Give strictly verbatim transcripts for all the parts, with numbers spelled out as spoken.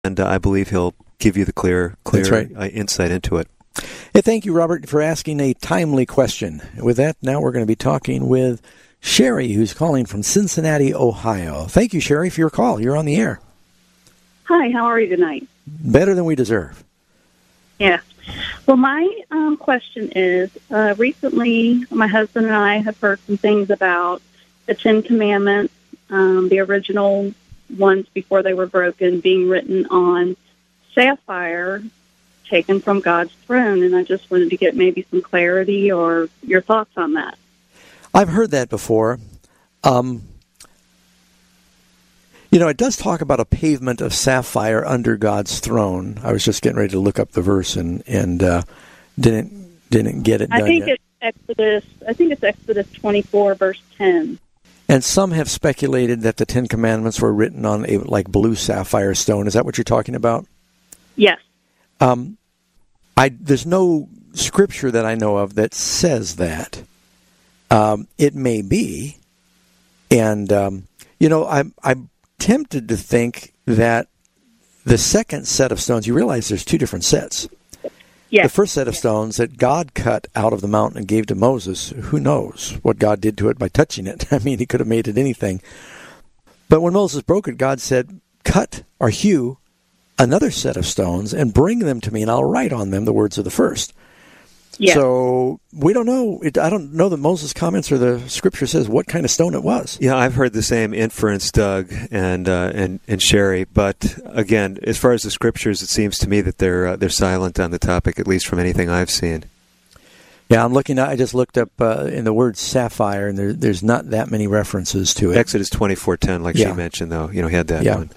and uh, I believe he'll give you the clear, clear right. uh, insight into it. Hey, thank you, Robert, for asking a timely question. With that, now we're going to be talking with Sherry, who's calling from Cincinnati, Ohio. Thank you, Sherry, for your call. You're on the air. Hi, how are you tonight? Better than we deserve. Yeah. Well, my um, question is, uh, recently my husband and I have heard some things about the Ten Commandments, um, the original ones before they were broken, being written on sapphire taken from God's throne, and I just wanted to get maybe some clarity or your thoughts on that. I've heard that before. Um, you know, it does talk about a pavement of sapphire under God's throne. I was just getting ready to look up the verse and and uh, didn't didn't get it done I think yet. it's Exodus. I think it's Exodus twenty-four, verse ten. And some have speculated that the Ten Commandments were written on a like blue sapphire stone. Is that what you're talking about? Yes. Um, I there's no scripture that I know of that says that. Um, it may be, and um, you know, I'm I'm tempted to think that the second set of stones. You realize there's two different sets. Yes. The first set of stones that God cut out of the mountain and gave to Moses, who knows what God did to it by touching it? I mean, he could have made it anything. But when Moses broke it, God said, cut or hew another set of stones and bring them to me, and I'll write on them the words of the first. Yes. So we don't know. It, I don't know that Moses comments or the scripture says what kind of stone it was. Yeah, I've heard the same inference, Doug and uh, and and Sherry. But again, as far as the scriptures, it seems to me that they're uh, they're silent on the topic, at least from anything I've seen. Yeah, I'm looking. I just looked up uh, in the word sapphire, and there, there's not that many references to it. Exodus twenty-four ten, like yeah. she mentioned, though, you know, had that yeah. one.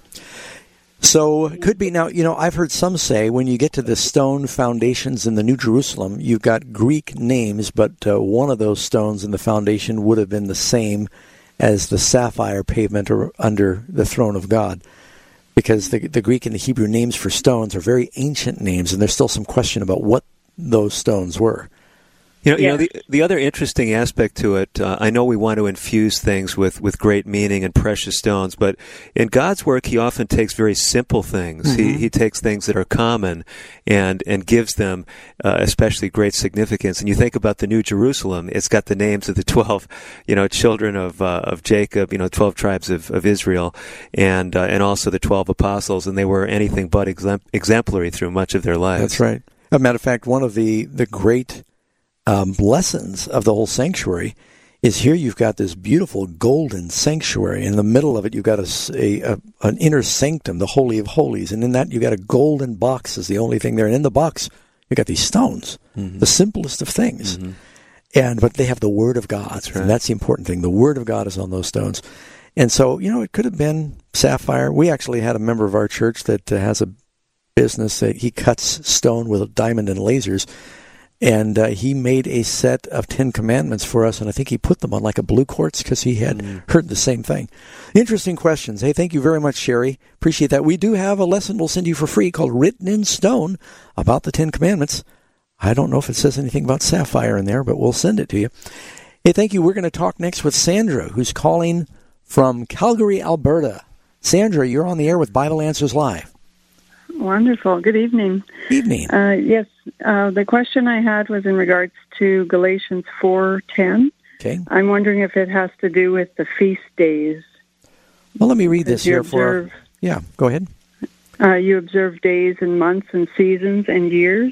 So it could be now, you know, I've heard some say when you get to the stone foundations in the New Jerusalem, you've got Greek names, but uh, one of those stones in the foundation would have been the same as the sapphire pavement or under the throne of God. Because the, the Greek and the Hebrew names for stones are very ancient names, and there's still some question about what those stones were. You know, Yeah. you know the the other interesting aspect to it, uh, I know we want to infuse things with, with great meaning and precious stones, but in God's work, he often takes very simple things. Mm-hmm. He he takes things that are common and, and gives them uh, especially great significance. And you think about the New Jerusalem, it's got the names of the twelve, you know, children of uh, of Jacob, you know, twelve tribes of, of Israel, and uh, and also the twelve apostles, and they were anything but exempl- exemplary through much of their lives. That's right. As a matter of fact, one of the, the great Um, lessons of the whole sanctuary is here you've got this beautiful golden sanctuary. In the middle of it, you've got a, a, a an inner sanctum, the Holy of Holies. And in that, you've got a golden box is the only thing there. And in the box, you've got these stones, mm-hmm. the simplest of things. Mm-hmm. And But they have the Word of God. That's right. And that's the important thing. The Word of God is on those stones. And so, you know, it could have been sapphire. We actually had a member of our church that uh, has a business that he cuts stone with a diamond and lasers. And uh, he made a set of Ten Commandments for us, and I think he put them on like a blue quartz because he had mm. heard the same thing. Interesting questions. Hey, thank you very much, Sherry. Appreciate that. We do have a lesson we'll send you for free called Written in Stone about the Ten Commandments. I don't know if it says anything about sapphire in there, but we'll send it to you. Hey, thank you. We're going to talk next with Sandra, who's calling from Calgary, Alberta. Sandra, you're on the air with Bible Answers Live. Wonderful. Good evening. Evening. Uh, yes, uh, the question I had was in regards to Galatians four ten. Okay. I'm wondering if it has to do with the feast days. Well, let me read this here observe, for... Yeah, go ahead. Uh, you observe days and months and seasons and years?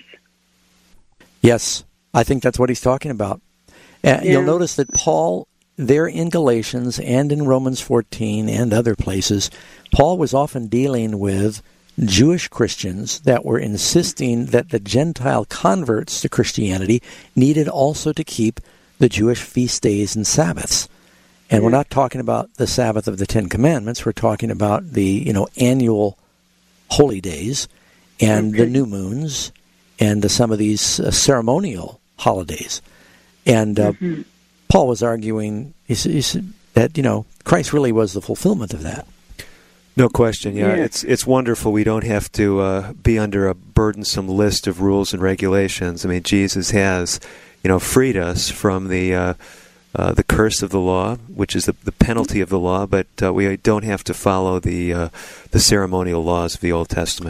Yes, I think that's what he's talking about. Uh, yeah. You'll notice that Paul, there in Galatians and in Romans fourteen and other places, Paul was often dealing with Jewish Christians that were insisting that the Gentile converts to Christianity needed also to keep the Jewish feast days and Sabbaths. And yeah. we're not talking about the Sabbath of the Ten Commandments. We're talking about the, you know, annual holy days and okay. the new moons and uh, some of these uh, ceremonial holidays. And uh, mm-hmm. Paul was arguing he said, he said that, you know, Christ really was the fulfillment of that. No question, yeah. yeah. It's it's wonderful we don't have to uh, be under a burdensome list of rules and regulations. I mean, Jesus has, you know, freed us from the uh, uh, the curse of the law, which is the, the penalty of the law, but uh, we don't have to follow the uh, the ceremonial laws of the Old Testament.